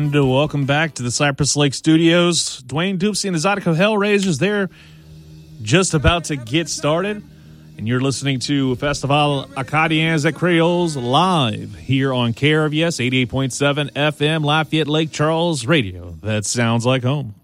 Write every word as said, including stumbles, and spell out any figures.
And uh, welcome back to the Cypress Lake Studios. Dwayne Dupsy and the Zydeco Hellraisers, they're just about to get started. And you're listening to Festival Acadiens et Creoles live here on K R V S eighty-eight point seven F M, Lafayette Lake Charles Radio. That sounds like home.